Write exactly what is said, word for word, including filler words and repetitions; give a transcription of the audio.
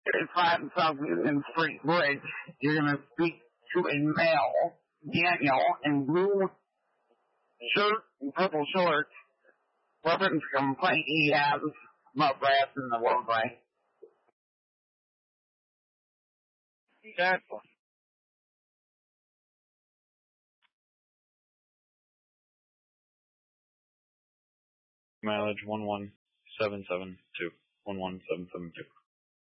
If I'm something in Street Bridge, you're going to speak to a male, Daniel, in blue shirt and purple shorts, reference complaint he has about rats in the roadway. Exactly. Mileage one one seven seven two. one one seven seven two.